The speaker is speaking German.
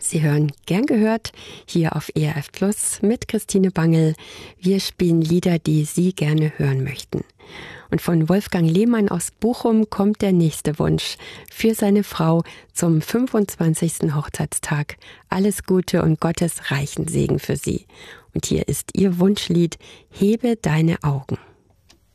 Sie hören Gern gehört hier auf ERF Plus mit Christine Bangel. Wir spielen Lieder, die Sie gerne hören möchten. Und von Wolfgang Lehmann aus Bochum kommt der nächste Wunsch für seine Frau zum 25. Hochzeitstag. Alles Gute und Gottes reichen Segen für sie. Und hier ist ihr Wunschlied Hebe deine Augen.